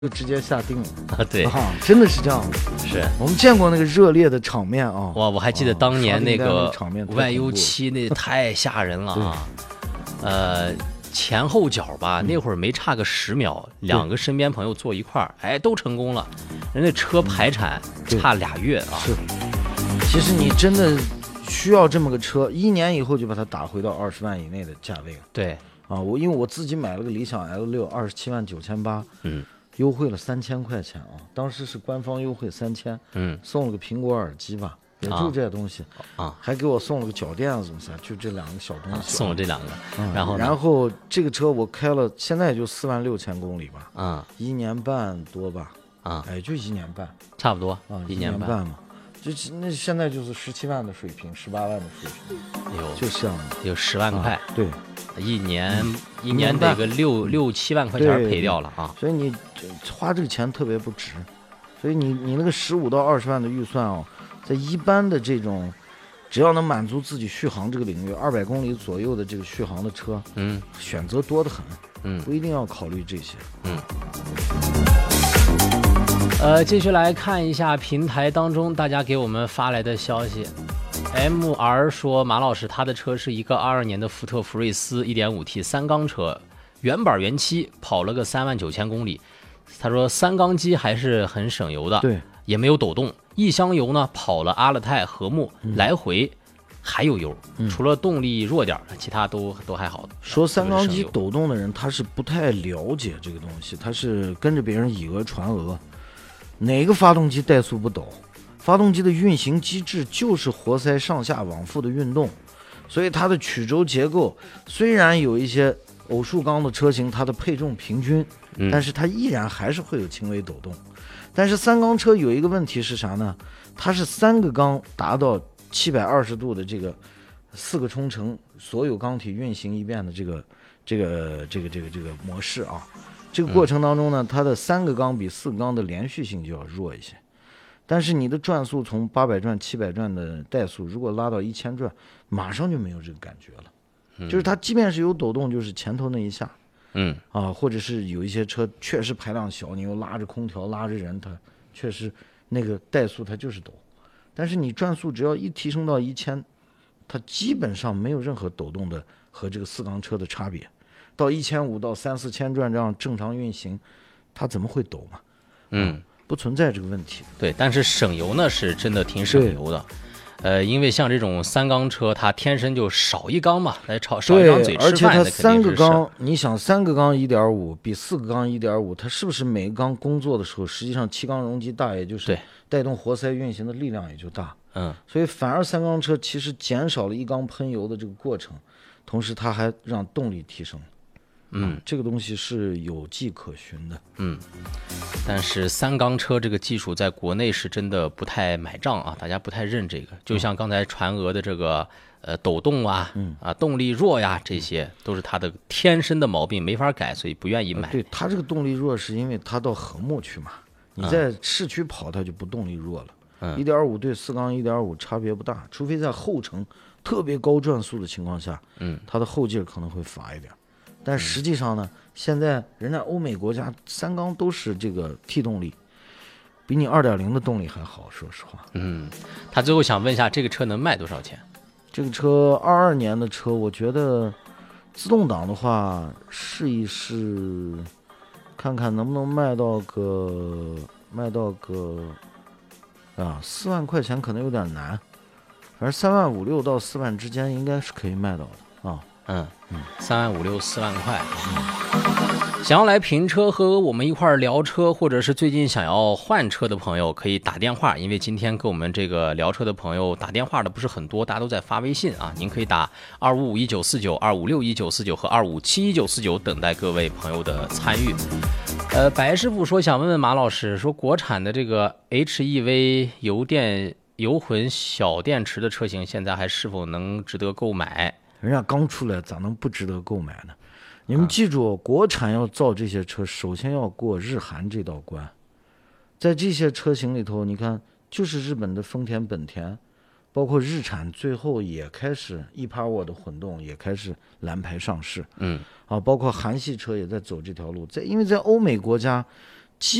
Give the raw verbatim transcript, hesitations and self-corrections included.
就直接下定了啊，对啊，真的是这样的。 是我们见过那个热烈的场面啊！ 哇，我还记得当年那个外优七那太吓人了啊！呃，前后脚吧，那会儿没差个十秒，两个身边朋友坐一块儿，哎，都成功了。人家车排产差俩月啊！ 是，其实你真的需要这么个车，一年以后就把它打回到二十万以内的价位了。 对啊，我因为我自己买了个理想 L 六，二十七万九千八， 嗯。 优惠了三千块钱啊！当时是官方优惠三千， 嗯， 送了个苹果耳机吧，也就这些东西啊， 还给我送了个脚垫子，啥，就这两个小东西，啊、 送了这两个， 嗯、 然后然后这个车我开了，现在也就四万六千公里吧， 啊、 嗯，一年半多吧， 啊， 哎，就一年半， 差不多啊， 一年半嘛。就那现在就是十七万的水平，十八万的水平， 有就这样的， 有十万块， 啊、对， 一年、嗯、一年得个六六七万块钱赔掉了啊！ 所以你花这个钱特别不值，所以你你那个十五到二十万的预算哦，在一般的这种，只要能满足自己续航这个领域，二百公里左右的这个续航的车， 嗯， 选择多得很， 嗯， 不一定要考虑这些， 嗯。呃，继续来看一下平台当中大家给我们发来的消息。M R 说，马老师他的车是一个二二年的福特福睿斯 一点五 T 三缸车，原版原漆，跑了个三万九千公里。他说三缸机还是很省油的， 对， 也没有抖动。一箱油呢，跑了阿勒泰、和睦、嗯、来回还有油、嗯，除了动力弱点，其他都都还好。 说三缸机抖动的人，他是不太了解这个东西，他是跟着别人以讹传讹。哪个发动机怠速不抖？发动机的运行机制就是活塞上下往复的运动，所以它的曲轴结构虽然有一些偶数缸的车型它的配重平均、嗯、但是它依然还是会有轻微抖动。但是三缸车有一个问题是啥呢？它是三个缸达到七百二十度的这个四个冲程所有缸体运行一遍的这个这个这个这个这个模式啊。这个过程当中呢，它的三个缸比四个缸的连续性就要弱一些，但是你的转速从八百转、七百转的怠速，如果拉到一千转，马上就没有这个感觉了。嗯、就是它即便是有抖动，就是前头那一下， 嗯啊，或者是有一些车确实排量小，你又拉着空调拉着人，它确实那个怠速它就是抖，但是你转速只要一提升到一千，它基本上没有任何抖动的和这个四缸车的差别。到一千五到三四千转这样正常运行，它怎么会抖嘛？ 嗯， 不存在这个问题。 对，但是省油呢是真的挺省油的。呃，因为像这种三缸车，它天生就少一缸嘛，来炒少一张嘴吃饭。 而且它三个缸，你想三个缸一点五比四个缸一点五，它是不是每个缸工作的时候，实际上七缸容积大，也就是带动活塞运行的力量也就大。 嗯， 所以反而三缸车其实减少了一缸喷油的这个过程，同时它还让动力提升。 嗯， 这个东西是有迹可循的。 嗯，但是三缸车这个技术在国内是真的不太买账啊，大家不太认这个。就像刚才传讹的这个呃抖动啊， 嗯啊动力弱呀，这些都是它的天生的毛病，没法改，所以不愿意买。 对，它这个动力弱是因为它到和睦去嘛，你在市区跑它就不动力弱了。嗯，一点五对四缸一点五差别不大，除非在后程特别高转速的情况下， 嗯， 它的后劲可能会乏一点。但实际上呢，现在人家欧美国家三缸都是这个 T 动力，比你 二点零 的动力还好，说实话。 嗯，他最后想问一下，这个车能卖多少钱？ 这个车二二年的车，我觉得自动挡的话试一试，看看能不能卖到个卖到个啊四万块钱可能有点难，反正三万五六到四万之间应该是可以卖到的啊。 嗯嗯，三万五六四万块。嗯，想要来评车和我们一块儿聊车，或者是最近想要换车的朋友，可以打电话。因为今天跟我们这个聊车的朋友打电话的不是很多，大家都在发微信啊。您可以打二五五一九四九、二五六一九四九和二五七一九四九，等待各位朋友的参与。呃，白师傅说想问问马老师，说国产的这个 H E V 油电油混小电池的车型，现在还是否能值得购买？ 人家刚出来，咋能不值得购买呢？你们记住，国产要造这些车，首先要过日韩这道关。在这些车型里头，你看，就是日本的丰田、本田，包括日产，最后也开始 e-Power 的混动也开始蓝牌上市。 嗯， 啊，包括韩系车也在走这条路。在因为在欧美国家，